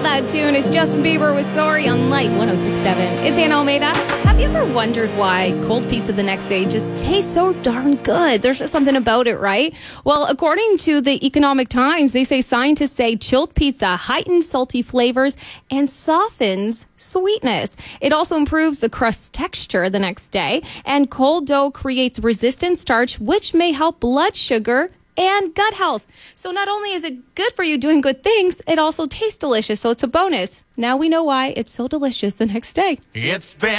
that tune. It's Justin Bieber with Sorry on Light 106.7. It's Anna Almeida. Have you ever wondered why cold pizza the next day just tastes so darn good? There's just something about it, right? Well, according to the Economic Times, they say scientists say chilled pizza heightens salty flavors and softens sweetness. It also improves the crust texture the next day, and cold dough creates resistant starch, which may help blood sugar and gut health. So not only is it good for you doing good things, it also tastes delicious. So it's a bonus. Now we know why it's so delicious the next day. It's been